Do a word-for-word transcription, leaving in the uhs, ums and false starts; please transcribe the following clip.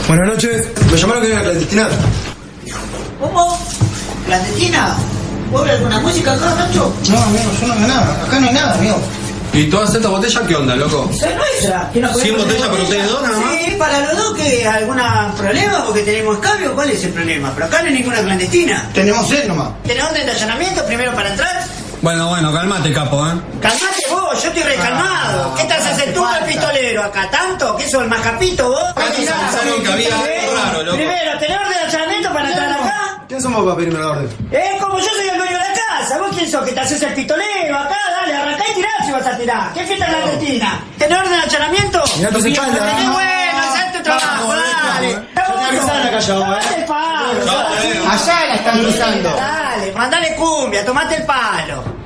Buenas noches. Me llamaron que era clandestina. ¿Cómo? ¿Clandestina? ¿Vos ves alguna música acá, Nacho? No, amigo, yo no veo nada. Acá no hay nada, amigo. ¿Y todas estas botellas qué onda, loco? ¿Esa es nuestra? ¿Que nos ¿cien botellas para ustedes dos nada más? Sí, para los dos, que algún problema porque tenemos cambio. ¿Cuál es el problema? Pero acá no hay ninguna clandestina. Tenemos sed nomás. ¿Tenés orden de allanamiento primero para entrar? Bueno, bueno, calmate, capo, ¿eh? Calmate vos, yo estoy recalmado. ¿Qué te haces el tú el pistolero acá? ¿Tanto? ¿Qué sos, el majapito vos? Pensaron que había algo raro, loco. Primero, ¿tenés orden de allanamiento para entrar acá? ¿Quién somos para pedirme la orden? Eh, como yo soy el dueño de la casa. ¿Vos quién sos? ¿Que te haces el pistolero acá? Dale, arrancá y tirá si vas a tirar. ¿Qué fiesta clandestina? ¿Tenés orden de allanamiento? Mirá tus espaldas. Tenés bueno, hacé tu trabajo, dale. Yo te voy a cruzar acá ya, vos, Tomate el palo. Allá la están cruzando. Dale, mandale cumbia, tomate el palo.